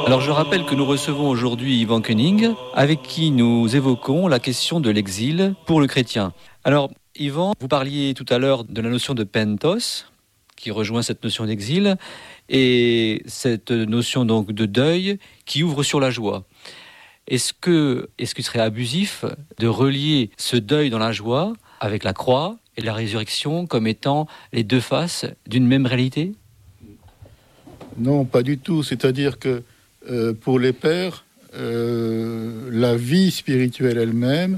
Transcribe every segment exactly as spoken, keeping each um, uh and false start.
Alors je rappelle que nous recevons aujourd'hui Ivan Koenig, avec qui nous évoquons la question de l'exil pour le chrétien. Alors Ivan, vous parliez tout à l'heure de la notion de pentos, qui rejoint cette notion d'exil, et cette notion donc de deuil qui ouvre sur la joie. Est-ce que, est-ce qu'il serait abusif de relier ce deuil dans la joie avec la croix et la résurrection comme étant les deux faces d'une même réalité ? Non, pas du tout. C'est-à-dire que euh, pour les pères, euh, la vie spirituelle elle-même,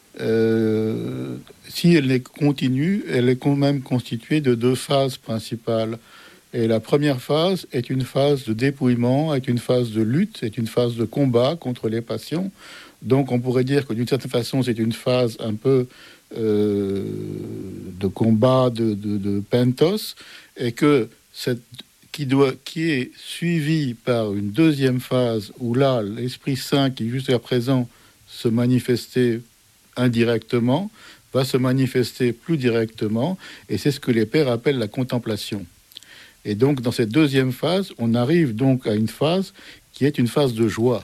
euh, si elle est continue, elle est quand même constituée de deux phases principales. Et la première phase est une phase de dépouillement, est une phase de lutte, est une phase de combat contre les passions. Donc on pourrait dire que d'une certaine façon, c'est une phase un peu euh, de combat, de, de, de pentos, et que cette, qui, doit, qui est suivie par une deuxième phase où là, l'Esprit Saint, qui jusqu'à présent se manifestait indirectement, va se manifester plus directement, et c'est ce que les pères appellent la contemplation. Et donc, dans cette deuxième phase, on arrive donc à une phase qui est une phase de joie.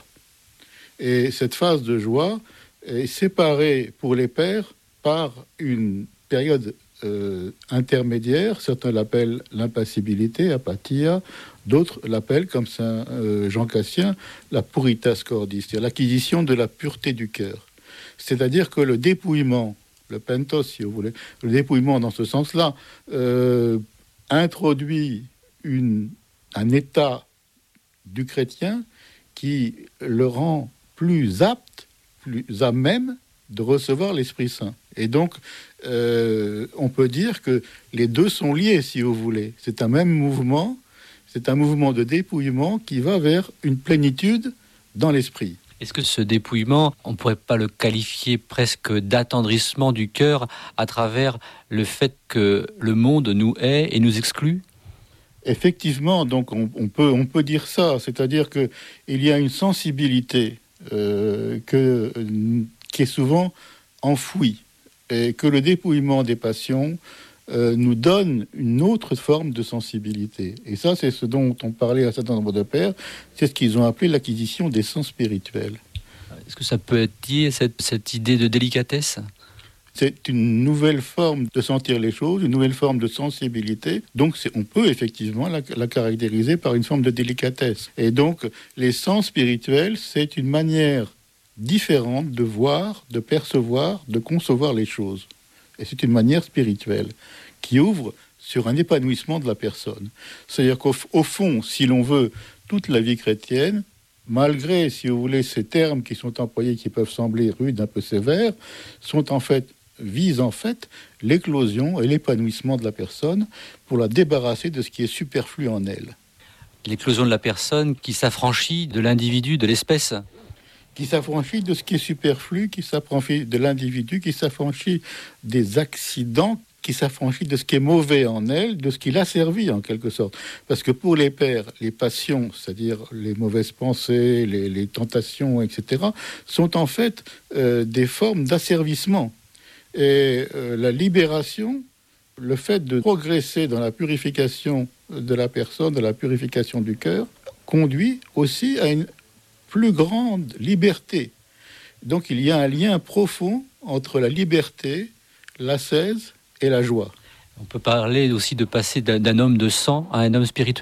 Et cette phase de joie est séparée pour les pères par une période euh, intermédiaire. Certains l'appellent l'impassibilité, apathia. D'autres l'appellent, comme Saint euh, Jean Cassien, la puritas cordis, c'est-à-dire l'acquisition de la pureté du cœur. C'est-à-dire que le dépouillement, le pentos, si vous voulez, le dépouillement dans ce sens-là, euh, introduit une, un état du chrétien qui le rend plus apte, plus à même de recevoir l'Esprit Saint. Et donc, euh, on peut dire que les deux sont liés, si vous voulez. C'est un même mouvement, c'est un mouvement de dépouillement qui va vers une plénitude dans l'esprit. Est-ce que ce dépouillement, on ne pourrait pas le qualifier presque d'attendrissement du cœur à travers le fait que le monde nous hait et nous exclut ? Effectivement, donc on, on, peut, on peut dire ça, c'est-à-dire qu'il y a une sensibilité euh, que, qui est souvent enfouie, et que le dépouillement des passions euh, nous donne une autre forme de sensibilité. Et ça, c'est ce dont on parlait à un certain nombre de pères, c'est ce qu'ils ont appelé l'acquisition des sens spirituels. Est-ce que ça peut être lié, cette, cette idée de délicatesse ? C'est une nouvelle forme de sentir les choses, une nouvelle forme de sensibilité. Donc, c'est, on peut effectivement la, la caractériser par une forme de délicatesse. Et donc, les sens spirituels, c'est une manière différente de voir, de percevoir, de concevoir les choses. Et c'est une manière spirituelle qui ouvre sur un épanouissement de la personne. C'est-à-dire qu'au au fond, si l'on veut, toute la vie chrétienne, malgré, si vous voulez, ces termes qui sont employés, qui peuvent sembler rudes, un peu sévères, sont en fait, visent en fait l'éclosion et l'épanouissement de la personne pour la débarrasser de ce qui est superflu en elle. L'éclosion de la personne qui s'affranchit de l'individu, de l'espèce ? Qui s'affranchit de ce qui est superflu, qui s'affranchit de l'individu, qui s'affranchit des accidents, qui s'affranchit de ce qui est mauvais en elle, de ce qui l'a servi en quelque sorte. Parce que pour les pères, les passions, c'est-à-dire les mauvaises pensées, les, les tentations, et cetera, sont en fait euh, des formes d'asservissement. Et euh, la libération, le fait de progresser dans la purification de la personne, de la purification du cœur, conduit aussi à une plus grande liberté. Donc il y a un lien profond entre la liberté, l'ascèse et la joie. On peut parler aussi de passer d'un, d'un homme de sang à un homme spirituel ?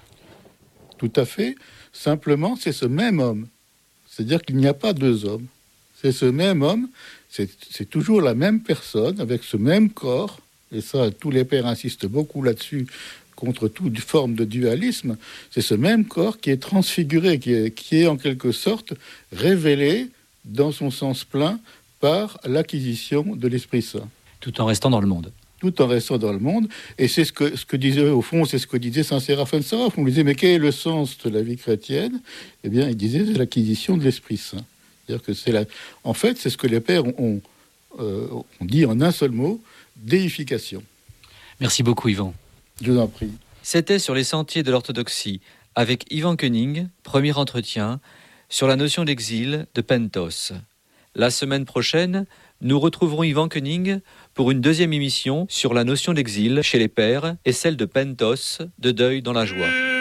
Tout à fait. Simplement, c'est ce même homme. C'est-à-dire qu'il n'y a pas deux hommes. C'est ce même homme, c'est, c'est toujours la même personne, avec ce même corps. Et ça, tous les pères insistent beaucoup là-dessus, contre toute forme de dualisme. C'est ce même corps qui est transfiguré, qui est, qui est en quelque sorte révélé dans son sens plein par l'acquisition de l'Esprit Saint. Tout en restant dans le monde. Tout en restant dans le monde. Et c'est ce que, ce que disait, au fond, c'est ce que disait saint Séraphin de Sarov. On lui disait, mais quel est le sens de la vie chrétienne ? Eh bien, il disait, c'est l'acquisition de l'Esprit Saint. C'est-à-dire que c'est la... En fait, c'est ce que les pères ont, ont, euh, ont dit en un seul mot, déification. Merci beaucoup, Yvan. Je vous en prie. C'était sur les sentiers de l'orthodoxie, avec Ivan Koenig, premier entretien, sur la notion d'exil de pentos. La semaine prochaine, nous retrouverons Ivan Koenig pour une deuxième émission sur la notion d'exil chez les pères et celle de pentos, de deuil dans la joie.